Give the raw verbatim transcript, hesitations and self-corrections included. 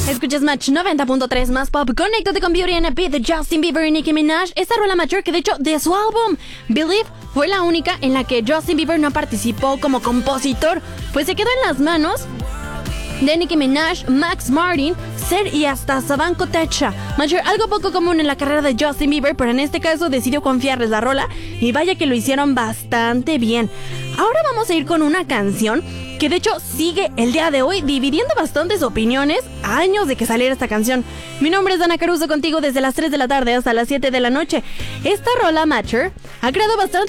Escuchas Match noventa punto tres más pop. Conéctate con Beauty and a Beat de Justin Bieber y Nicki Minaj. Esta rola mayor que de hecho de su álbum Believe fue la única en la que Justin Bieber no participó como compositor, pues se quedó en las manos de Nicki Minaj, Max Martin, Ser y hasta Savan Kotecha. Mayor, algo poco común en la carrera de Justin Bieber, pero en este caso decidió confiarles la rola y vaya que lo hicieron bastante bien. Ahora vamos a ir con una canción que de hecho sigue el día de hoy dividiendo bastantes opiniones, años de que saliera esta canción. Mi nombre es Dana Caruso, contigo desde las tres de la tarde hasta las siete de la noche. Esta rola Mature ha creado bastante